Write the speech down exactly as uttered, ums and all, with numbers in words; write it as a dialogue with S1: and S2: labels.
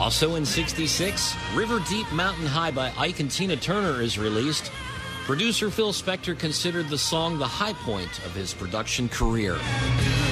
S1: Also in sixty-six, River Deep Mountain High by Ike and Tina Turner is released. Producer Phil Spector considered the song the high point of his production career.